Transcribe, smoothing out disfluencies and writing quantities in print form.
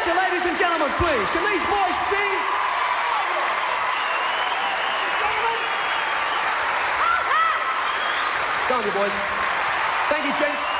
So ladies and gentlemen, please, can these boys sing? Go on, you boys. Thank you, gents.